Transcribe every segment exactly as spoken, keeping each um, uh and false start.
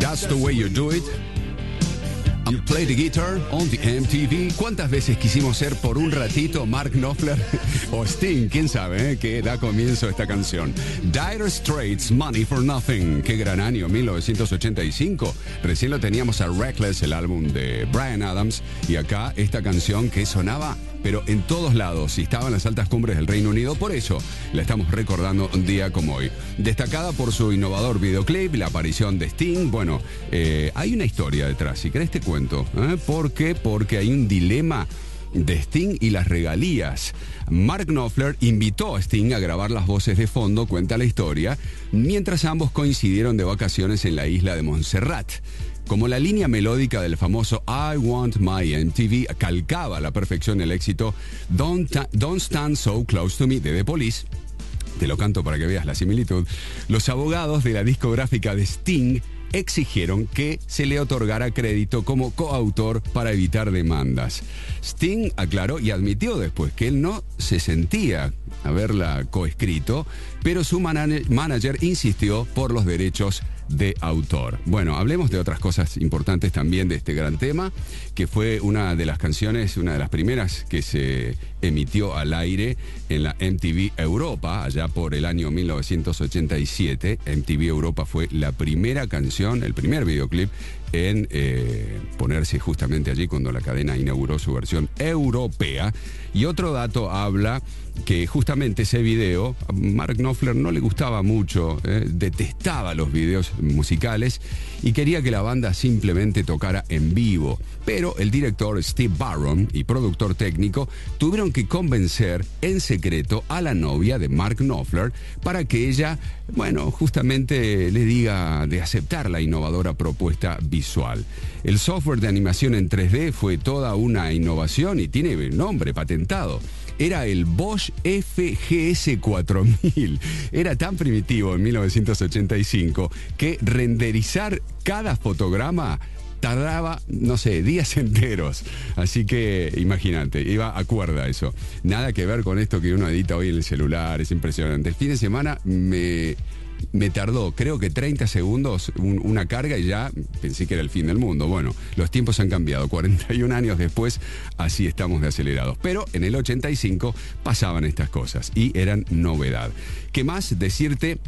That's the Way You Do It. You Play the Guitar on the M T V. ¿Cuántas veces quisimos ser por un ratito Mark Knopfler o Sting? ¿Quién sabe, eh? Que da comienzo a esta canción. Dire Straits, Money for Nothing. Qué gran año, mil novecientos ochenta y cinco. Recién lo teníamos a Reckless, el álbum de Bryan Adams. Y acá esta canción que sonaba, pero en todos lados, y estaba en las altas cumbres del Reino Unido. Por eso la estamos recordando un día como hoy. Destacada por su innovador videoclip, la aparición de Sting. Bueno, eh, hay una historia detrás, si querés te cuento. ¿eh? ¿Por qué? Porque hay un dilema de Sting y las regalías. Mark Knopfler invitó a Sting a grabar las voces de fondo, cuenta la historia, mientras ambos coincidieron de vacaciones en la isla de Montserrat. Como la línea melódica del famoso I Want My M T V calcaba a la perfección el éxito Don't, Ta- Don't Stand So Close to Me de The Police, te lo canto para que veas la similitud, los abogados de la discográfica de Sting exigieron que se le otorgara crédito como coautor para evitar demandas. Sting aclaró y admitió después que él no se sentía haberla coescrito, pero su man- manager insistió por los derechos de autor. Bueno, hablemos de otras cosas importantes también de este gran tema, que fue una de las canciones, una de las primeras que se emitió al aire en la M T V Europa, allá por el año mil novecientos ochenta y siete. M T V Europa fue la primera canción, el primer videoclip en eh, ponerse justamente allí cuando la cadena inauguró su versión europea. Y otro dato habla que justamente ese video, a Mark Knopfler no le gustaba mucho, eh, detestaba los videos musicales y quería que la banda simplemente tocara en vivo. Pero el director Steve Barron y productor técnico tuvieron que convencer en secreto a la novia de Mark Knopfler para que ella, bueno, justamente le diga de aceptar la innovadora propuesta visual. El software de animación en tres D fue toda una innovación y tiene nombre patentado. Era el Bosch F G S cuatro mil. Era tan primitivo en mil novecientos ochenta y cinco que renderizar cada fotograma tardaba, no sé, días enteros. Así que imagínate, iba a cuerda eso. Nada que ver con esto que uno edita hoy en el celular, es impresionante. El fin de semana me... Me tardó, creo que treinta segundos un, una carga y ya pensé que era el fin del mundo. Bueno, los tiempos han cambiado. cuarenta y un años después, así estamos de acelerados. Pero en el ochenta y cinco pasaban estas cosas y eran novedad. ¿Qué más decirte?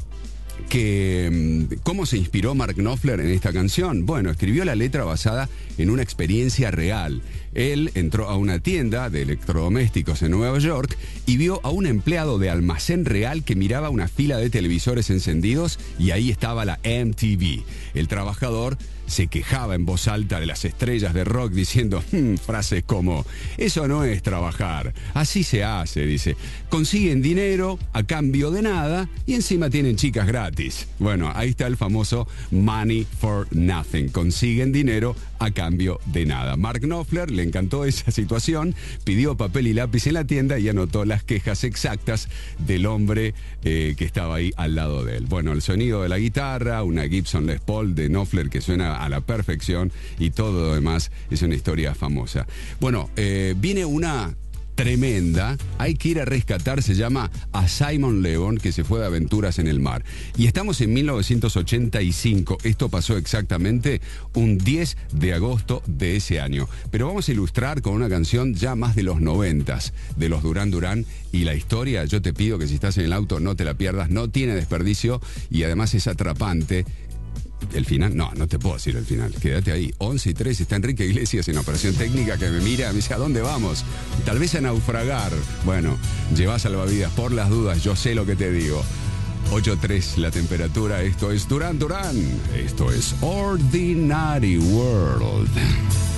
Que ¿cómo se inspiró Mark Knopfler en esta canción? Bueno, escribió la letra basada en una experiencia real. Él entró a una tienda de electrodomésticos en Nueva York y vio a un empleado de almacén real que miraba una fila de televisores encendidos y ahí estaba la M T V. El trabajador se quejaba en voz alta de las estrellas de rock diciendo hmm, frases como: eso no es trabajar, así se hace, dice. Consiguen dinero a cambio de nada y encima tienen chicas gratis. Bueno, ahí está el famoso Money for Nothing. Consiguen dinero a cambio de nada. Mark Knopfler le encantó esa situación, pidió papel y lápiz en la tienda y anotó las quejas exactas del hombre eh, que estaba ahí al lado de él. Bueno, el sonido de la guitarra, una Gibson Les Paul de Knopfler que suena a la perfección y todo lo demás es una historia famosa. Bueno, eh, viene una tremenda, hay que ir a rescatar, se llama A Simon Le Bon, que se fue de aventuras en el mar. Y estamos en mil novecientos ochenta y cinco, esto pasó exactamente un diez de agosto de ese año. Pero vamos a ilustrar con una canción ya más de los noventas, de los Duran Duran, y la historia, yo te pido que si estás en el auto no te la pierdas, no tiene desperdicio y además es atrapante. ¿El final? No, no te puedo decir el final. Quédate ahí. once y tres está Enrique Iglesias en operación técnica que me mira, me dice, ¿a dónde vamos? Tal vez a naufragar. Bueno, lleva salvavidas por las dudas, yo sé lo que te digo. ocho tres la temperatura, esto es Duran Duran. Esto es Ordinary World.